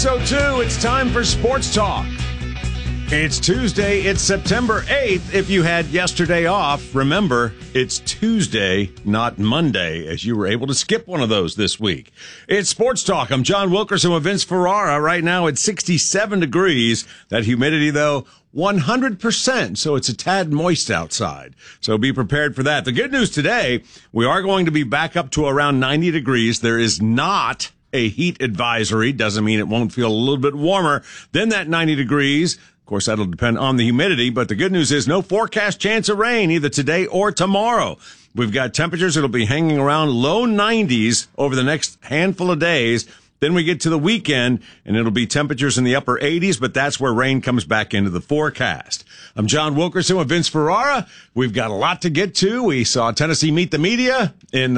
6:02, it's time for Sports Talk. It's Tuesday, it's September 8th. If you had yesterday off, remember, it's Tuesday, not Monday, as you were able to skip one of those this week. It's Sports Talk. I'm John Wilkerson with Vince Ferrara. Right now it's 67 degrees. That humidity, though, 100%, so it's a tad moist outside. So be prepared for that. The good news today, we are going to be back up to around 90 degrees. There is not a heat advisory. Doesn't mean it won't feel a little bit warmer than that 90 degrees. Of course, that'll depend on the humidity, but the good news is no forecast chance of rain either today or tomorrow. We've got temperatures that'll be hanging around low 90s over the next handful of days. Then we get to the weekend, and it'll be temperatures in the upper 80s, but that's where rain comes back into the forecast. I'm John Wilkerson with Vince Ferrara. We've got a lot to get to. We saw Tennessee meet the media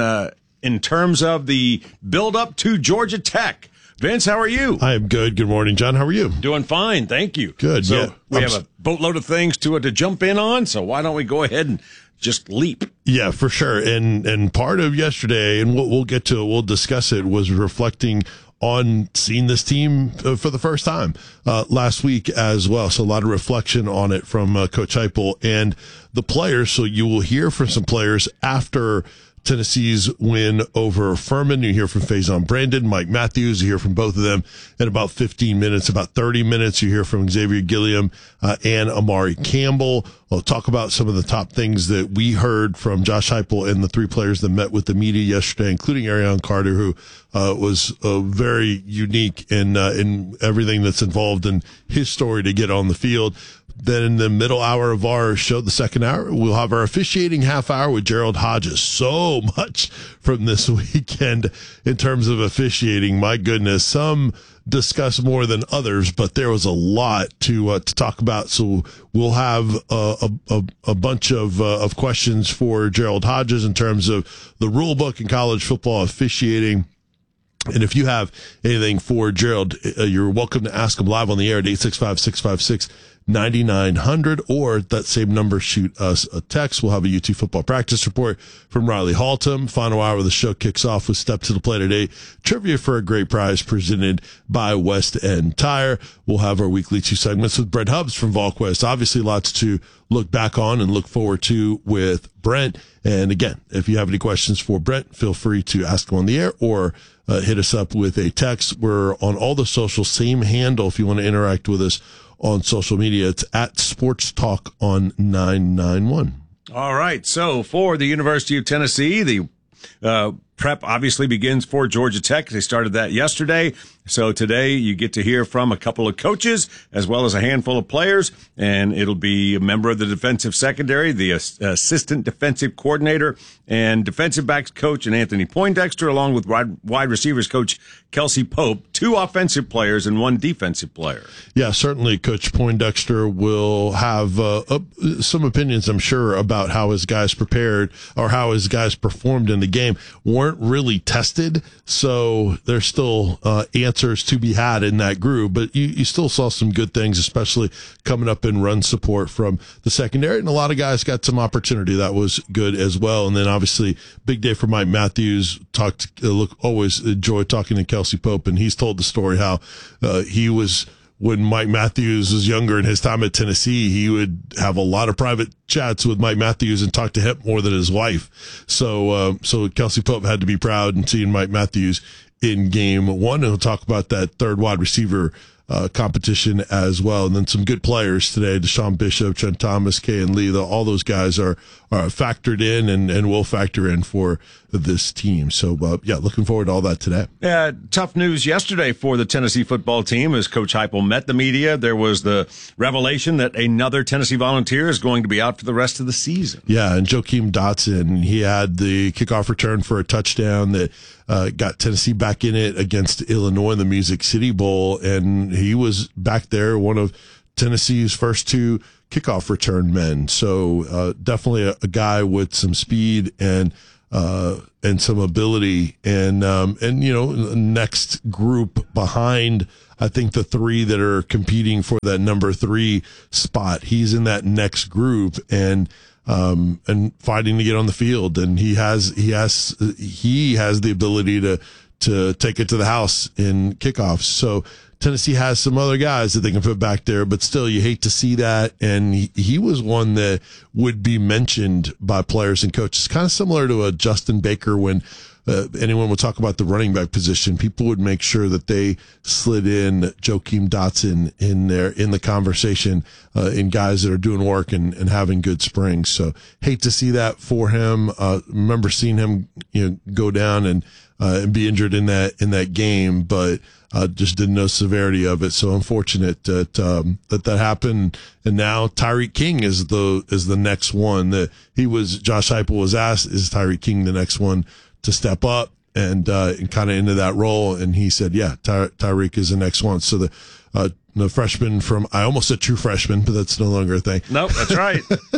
in terms of the build-up to Georgia Tech. Vince, how are you? I am good. Good morning, John. How are you? Doing fine, thank you. Good. So yeah. we have a boatload of things to jump in on, so why don't we go ahead and just leap? Yeah, for sure. And part of yesterday, and we'll get to it, we'll discuss it, was reflecting on seeing this team for the first time last week as well. So a lot of reflection on it from Coach Heupel and the players. So you will hear from some players after Tennessee's win over Furman. You hear from Faison Brandon, Mike Matthews. You hear from both of them in about 15 minutes, about 30 minutes. You hear from Xavier Gilliam and Amari Campbell. We'll talk about some of the top things that we heard from Josh Heupel and the three players that met with the media yesterday, including Arion Carter, who was very unique in everything that's involved in his story to get on the field. Then in the middle hour of our show, the second hour, we'll have our officiating half hour with Gerald Hodges. So much from this weekend in terms of officiating. My goodness, some discuss more than others, but there was a lot to talk about. So we'll have a bunch of questions for Gerald Hodges in terms of the rule book in college football officiating. And if you have anything for Gerald, you're welcome to ask him live on the air at 865-656-9900, or that same number, shoot us a text. We'll have a UT football practice report from Riley Haltom. Final hour of the show kicks off with Step to the Plate today. Trivia for a great prize presented by West End Tire. We'll have our weekly 2 segments with Brent Hubbs from VolQuest. Obviously, lots to look back on and look forward to with Brent. And again, if you have any questions for Brent, feel free to ask him on the air or hit us up with a text. We're on all the social, same handle if you want to interact with us on social media. It's at Sports Talk on 991. All right. So for the University of Tennessee, the prep obviously begins for Georgia Tech. They started that yesterday. So today you get to hear from a couple of coaches as well as a handful of players, and it'll be a member of the defensive secondary, the assistant defensive coordinator and defensive backs coach, and Anthony Poindexter, along with wide receivers coach Kelsey Pope, 2 offensive players and 1 defensive player. Yeah, certainly Coach Poindexter will have some opinions, I'm sure, about how his guys prepared or how his guys performed in the game. Weren't really tested, so there's still answers to be had in that group, but you still saw some good things, especially coming up in run support from the secondary, and a lot of guys got some opportunity. That was good as well. And then obviously big day for Mike Matthews. Always enjoy talking to Kelsey Pope, and he's told the story how he was, when Mike Matthews was younger in his time at Tennessee, he would have a lot of private chats with Mike Matthews and talk to him more than his wife. So Kelsey Pope had to be proud in seeing Mike Matthews in game 1. And we'll talk about that third wide receiver competition as well. And then some good players today, Deshaun Bishop, Trent Thomas, Kayan Lee, all those guys are factored in and will factor in for this team. So, looking forward to all that today. Yeah, tough news yesterday for the Tennessee football team as Coach Heupel met the media. There was the revelation that another Tennessee Volunteer is going to be out for the rest of the season. Yeah, and Joakim Dotson, he had the kickoff return for a touchdown that got Tennessee back in it against Illinois in the Music City Bowl, and he was back there, one of Tennessee's first 2 kickoff return men. So definitely a guy with some speed and some ability, and next group behind, I think the 3 that are competing for that number 3 spot, he's in that next group and fighting to get on the field, and he has the ability to take it to the house in kickoffs. So Tennessee has some other guys that they can put back there, but still, you hate to see that. And he was one that would be mentioned by players and coaches, kind of similar to a Justin Baker when anyone would talk about the running back position. People would make sure that they slid in Joakim Dotson in the conversation, in guys that are doing work and having good springs. So hate to see that for him. Remember seeing him, go down and be injured in that game, but just didn't know severity of it. So unfortunate that happened. And now Tyreek King is the next one that Josh Heupel was asked, is Tyreek King the next one to step up and kind of into that role? And he said, yeah, Tyreek is the next one. So the freshman from, I almost said true freshman, but that's no longer a thing. Nope, that's right.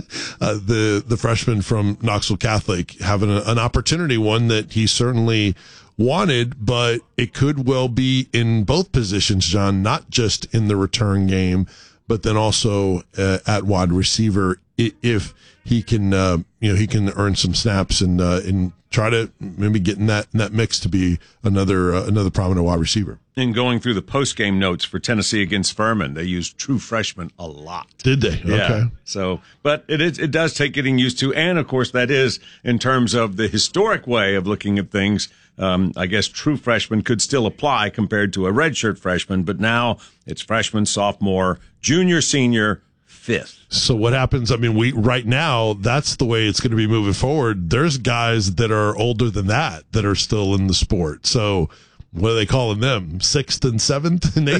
The freshman from Knoxville Catholic having an opportunity, one that he certainly wanted, but it could well be in both positions, John, not just in the return game, but then also at wide receiver, if he can, he can earn some snaps and try to maybe get in that mix to be another prominent wide receiver. In going through the post-game notes for Tennessee against Furman, they used true freshman a lot. Did they? Yeah. Okay. So, but it does take getting used to, and of course that is in terms of the historic way of looking at things. I guess true freshman could still apply compared to a redshirt freshman, but now it's freshman, sophomore, junior, senior, fifth. So what happens? I mean, right now, that's the way it's going to be moving forward. There's guys that are older than that are still in the sport. So what are they calling them? 6th and 7th and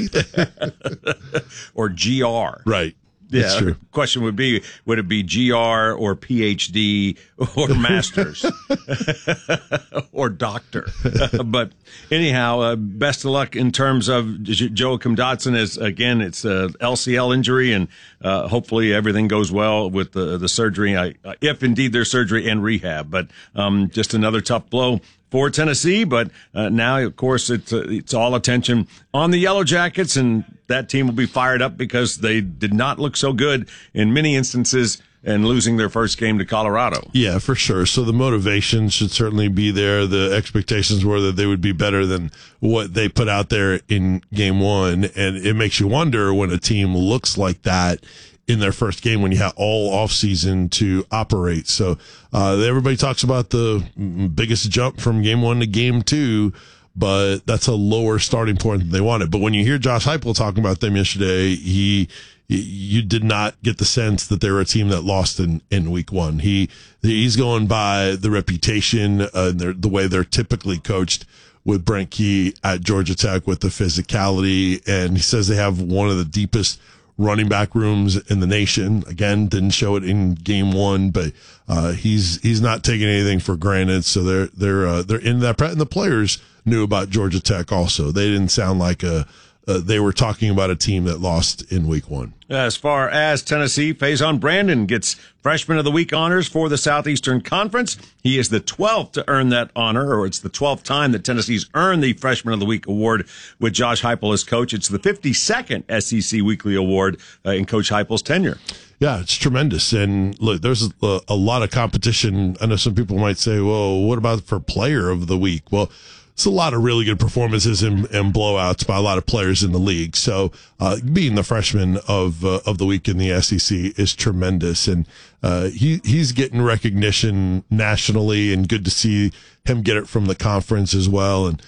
8th? Or GR. Right. Yeah. That's true. The question would it be GR or PhD or master's or doctor? But anyhow, best of luck in terms of Joakim Dotson. It's a LCL injury, and hopefully everything goes well with the surgery, if indeed there's surgery and rehab. But just another tough blow for Tennessee, but now, of course, it's all attention on the Yellow Jackets, and that team will be fired up because they did not look so good in many instances and losing their first game to Colorado. Yeah, for sure. So the motivation should certainly be there. The expectations were that they would be better than what they put out there in game one, and it makes you wonder when a team looks like that in their first game when you have all off season to operate. So everybody talks about the biggest jump from game one to game two, but that's a lower starting point than they wanted. But when you hear Josh Heupel talking about them yesterday, you did not get the sense that they were a team that lost in week one. He's going by the reputation, the way they're typically coached with Brent Key at Georgia Tech with the physicality. And he says they have one of the deepest running back rooms in the nation. Again, didn't show it in game one, but he's not taking anything for granted. So they're in that, and the players knew about Georgia Tech also. They didn't sound like they were talking about a team that lost in week one. As far as Tennessee, Faison Brandon gets Freshman of the Week honors for the Southeastern Conference. He is the 12th to earn that honor, or it's the 12th time that Tennessee's earned the Freshman of the Week award with Josh Heupel as coach. It's the 52nd SEC Weekly Award in Coach Heupel's tenure. Yeah, it's tremendous. And look, there's a lot of competition. I know some people might say, well, what about for Player of the Week? Well, it's a lot of really good performances and blowouts by a lot of players in the league. So being the freshman of the week in the SEC is tremendous, and he's getting recognition nationally, and good to see him get it from the conference as well. And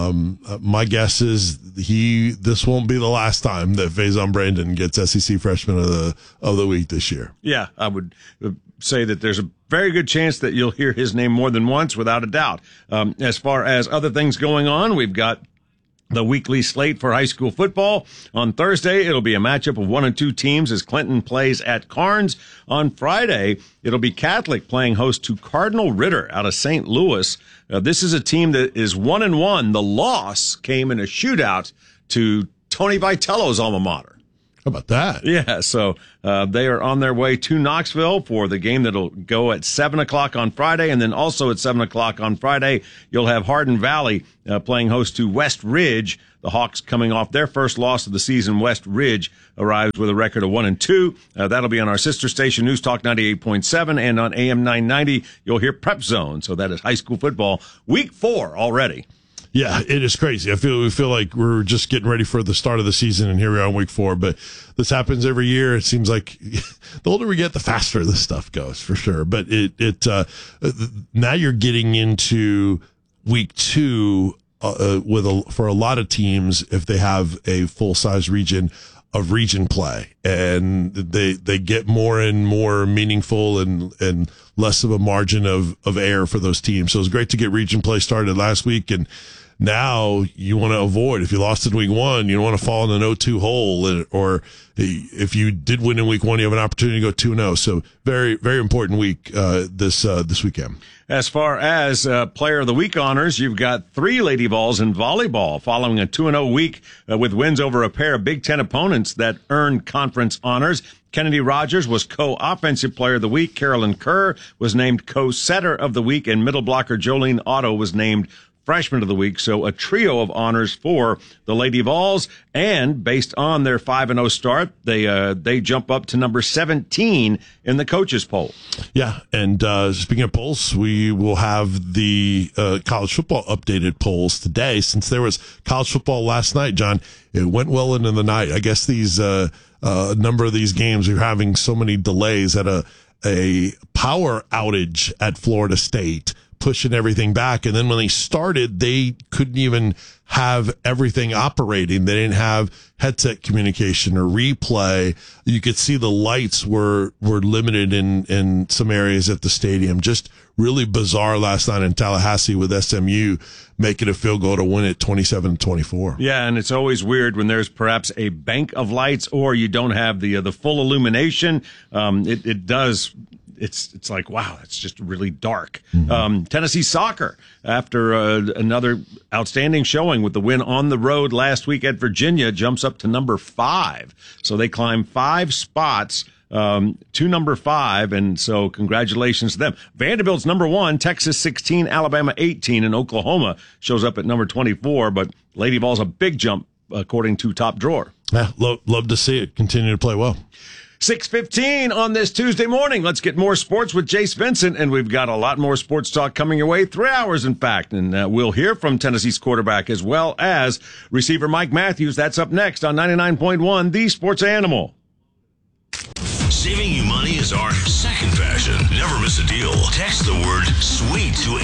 my guess is this won't be the last time that Faison Brandon gets SEC Freshman of the Week this year. Yeah, I would say that there's a very good chance that you'll hear his name more than once, without a doubt. As far as other things going on, we've got the weekly slate for high school football. On Thursday, it'll be a matchup of 1 and 2 teams as Clinton plays at Carnes. On Friday, it'll be Catholic playing host to Cardinal Ritter out of St. Louis. This is a team that is 1-1. The loss came in a shootout to Tony Vitello's alma mater. How about that? Yeah, so they are on their way to Knoxville for the game that'll go at 7 o'clock on Friday. And then also at 7 o'clock on Friday, you'll have Hardin Valley playing host to West Ridge. The Hawks coming off their first loss of the season. West Ridge arrives with a record of 1 and 2. That'll be on our sister station, News Talk 98.7. And on AM 990, you'll hear Prep Zone. So that is high school football, week 4 already. Yeah, it is crazy. We feel like we're just getting ready for the start of the season, and here we are in week 4. But this happens every year. It seems like the older we get, the faster this stuff goes, for sure. But now you're getting into week 2 for a lot of teams, if they have a full size region play, and they get more and more meaningful and less of a margin of error for those teams. So it's great to get region play started last week, and now you want to avoid, if you lost in week 1, you don't want to fall in an 0-2 hole, or if you did win in week 1, you have an opportunity to go 2-0. So very, very important week this weekend. As far as Player of the Week honors, you've got 3 Lady Vols in volleyball following a 2-0 week with wins over a pair of Big Ten opponents that earned conference honors. Kennedy Rogers was co-offensive player of the week. Carolyn Kerr was named co-setter of the week, and middle blocker Jolene Otto was named freshman of the week. So a trio of honors for the Lady Vols, and based on their 5-0 start, they jump up to number 17 in the coaches poll. Yeah, and speaking of polls, we will have the college football updated polls today. Since there was college football last night, John, it went well into the night. I guess these number of these games are having so many delays at a power outage at Florida State, pushing everything back. And then when they started, they couldn't even have everything operating. They didn't have headset communication or replay. You could see the lights were limited in some areas at the stadium. Just really bizarre last night in Tallahassee, with SMU making a field goal to win it 27-24. Yeah, and it's always weird when there's perhaps a bank of lights or you don't have the full illumination. It does. It's like, wow, it's just really dark. Mm-hmm. Tennessee soccer, after another outstanding showing with the win on the road last week at Virginia, jumps up to number 5. So they climb 5 spots to number 5, and so congratulations to them. Vanderbilt's number 1, Texas 16, Alabama 18, and Oklahoma shows up at number 24, but Lady Vols a big jump according to Top Drawer. Yeah, love to see it continue to play well. 6:15 on this Tuesday morning. Let's get more sports with Jace Vincent, and we've got a lot more sports talk coming your way. 3 hours, in fact, and we'll hear from Tennessee's quarterback as well as receiver Mike Matthews. That's up next on 99.1, The Sports Animal. Saving you money is our second passion. Never miss a deal. Text the word SWEET to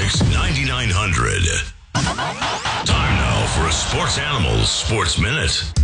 865-656-9900. Time now for a Sports Animals Sports Minute.